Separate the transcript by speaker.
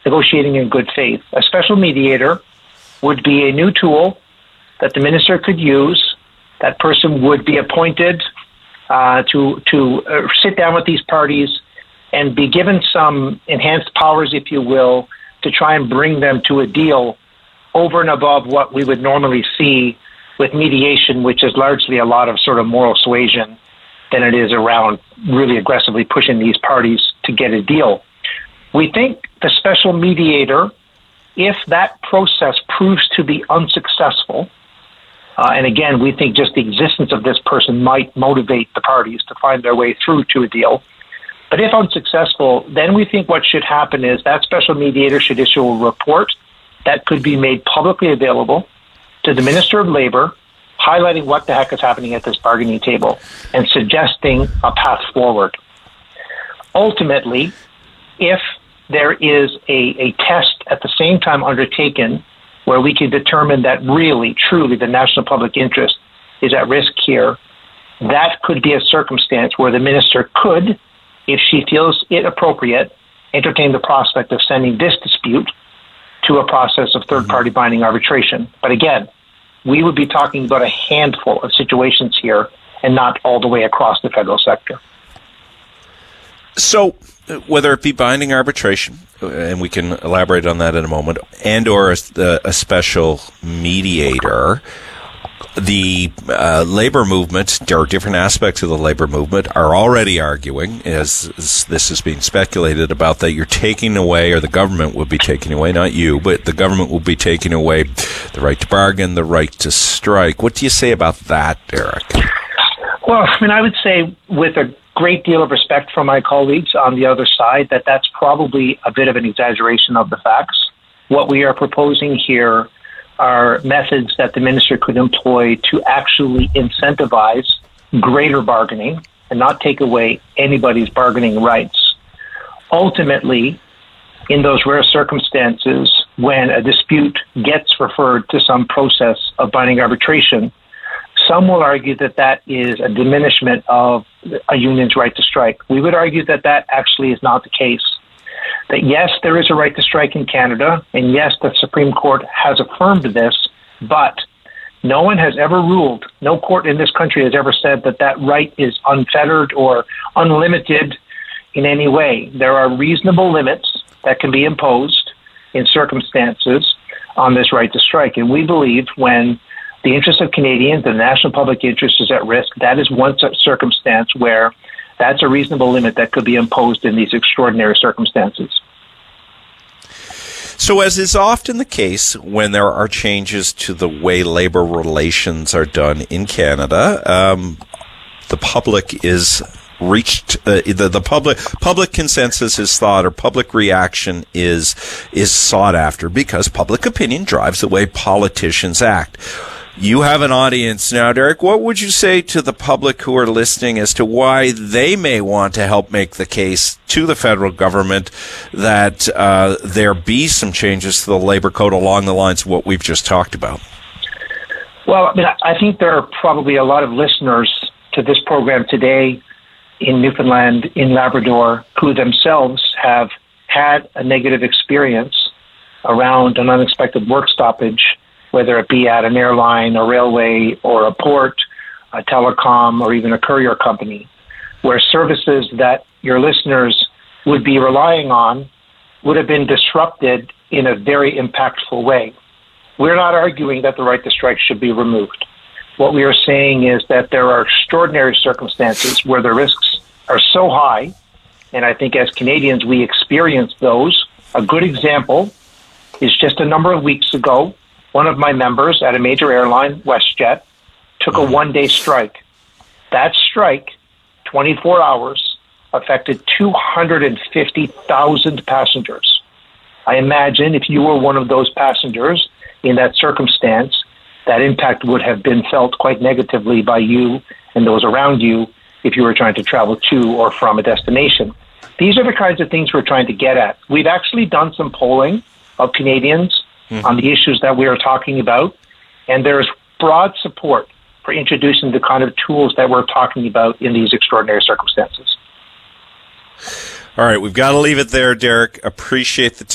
Speaker 1: negotiating in good faith. A special mediator would be a new tool that the minister could use. That person would be appointed to sit down with these parties and be given some enhanced powers, if you will, to try and bring them to a deal over and above what we would normally see with mediation, which is largely a lot of sort of moral suasion than it is around really aggressively pushing these parties to get a deal. We think the special mediator, if that process proves to be unsuccessful, and again, we think just the existence of this person might motivate the parties to find their way through to a deal. But if unsuccessful, then we think what should happen is that special mediator should issue a report that could be made publicly available to the Minister of Labour, highlighting what the heck is happening at this bargaining table and suggesting a path forward. Ultimately, if there is a test at the same time undertaken where we can determine that really, truly the national public interest is at risk here, that could be a circumstance where the minister could, if she feels it appropriate, entertain the prospect of sending this dispute to a process of third-party binding arbitration. But again, we would be talking about a handful of situations here and not all the way across the federal sector.
Speaker 2: So, whether it be binding arbitration, and we can elaborate on that in a moment, and or a special mediator, the labor movement, or different aspects of the labor movement, are already arguing, as this is being speculated about, that you're taking away, or the government will be taking away, not you, but the government will be taking away the right to bargain, the right to strike. What do you say about that, Derek?
Speaker 1: Well, I mean, I would say with a great deal of respect from my colleagues on the other side that that's probably a bit of an exaggeration of the facts. What we are proposing here are methods that the minister could employ to actually incentivize greater bargaining and not take away anybody's bargaining rights. Ultimately, in those rare circumstances when a dispute gets referred to some process of binding arbitration, some will argue that that is a diminishment of a union's right to strike. We would argue that that actually is not the case. That yes, there is a right to strike in Canada, and yes, the Supreme Court has affirmed this, but no one has ever ruled, no court in this country has ever said that that right is unfettered or unlimited in any way. There are reasonable limits that can be imposed in circumstances on this right to strike, and we believe when the interest of Canadians, the national public interest is at risk, that is one such circumstance where that's a reasonable limit that could be imposed in these extraordinary circumstances.
Speaker 2: So as is often the case when there are changes to the way labor relations are done in Canada, the public is reached, the public consensus is thought, or public reaction is sought after, because public opinion drives the way politicians act. You have an audience now, Derek. What would you say to the public who are listening as to why they may want to help make the case to the federal government that there be some changes to the labor code along the lines of what we've just talked about?
Speaker 1: Well, I mean, I think there are probably a lot of listeners to this program today in Newfoundland, in Labrador, who themselves have had a negative experience around an unexpected work stoppage, whether it be at an airline, a railway, or a port, a telecom, or even a courier company, where services that your listeners would be relying on would have been disrupted in a very impactful way. We're not arguing that the right to strike should be removed. What we are saying is that there are extraordinary circumstances where the risks are so high, and I think as Canadians we experience those. A good example is just a number of weeks ago, one of my members at a major airline, WestJet, took a one-day strike. That strike, 24 hours, affected 250,000 passengers. I imagine if you were one of those passengers in that circumstance, that impact would have been felt quite negatively by you and those around you if you were trying to travel to or from a destination. These are the kinds of things we're trying to get at. We've actually done some polling of Canadians on the issues that we are talking about, and there's broad support for introducing the kind of tools that we're talking about in these extraordinary circumstances.
Speaker 2: All right, we've got to leave it there, Derek. Appreciate the time.